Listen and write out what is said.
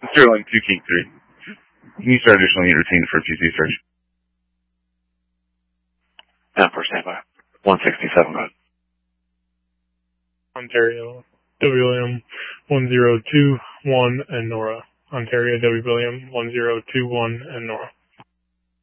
Sterling 2 King 3. Can you start additional unit routine for QC search? 10 for standby. 167, go ahead. Ontario, WM 1021 and Nora. Ontario, WM 1021 and Nora.